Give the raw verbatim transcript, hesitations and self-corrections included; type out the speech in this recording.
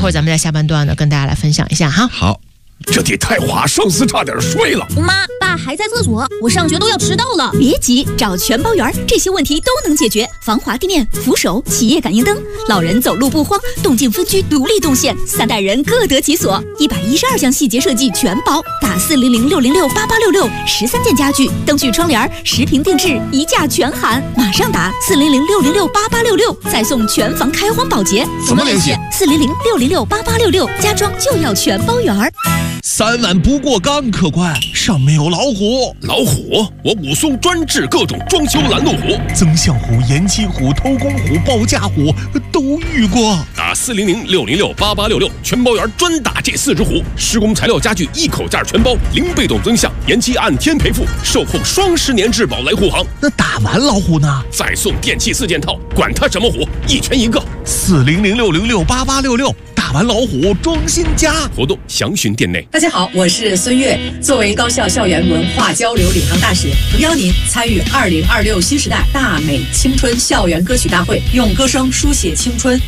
会儿咱们在下半段呢跟大家来分享一下哈。 好。这地太滑，上司差点睡了。 妈，爸还在厕所，我上学都要迟到了。 别急，找全包园，这些问题都能解决。防滑地面、扶手、企业感应灯，老人走路不慌，动静分区独立动线，三代人各得其所。一百一十二项细节设计全包，打四零零六零六八八六六，十三件家具、灯具、窗帘、十平定制，一价全含。马上打四零零六零六八八六六，再送全房开荒保洁。 怎么联系？ 四零零六零六八八六六，家装就要全包园。 三万不过岗，客官，上面有老虎。 老虎？我武松专治各种装修拦路虎， 增象虎、延期虎、偷工虎、报价虎都遇过。 打四零零六零六八八六六，全包园专打这四只虎。施工材料家具一口价全包，零被动增项，延期按天赔付，受控双十年质保来护航。 那打完老虎呢？ 再送电器四件套，管它什么虎，一拳一个。 四零零六零六八八六六，打完老虎装新家。 活动详询店内。 大家好，我是孙悦。作为高校校园文化交流领航大使，邀您参与二零二六新时代大美青春校园歌曲大会，用歌声书写青春，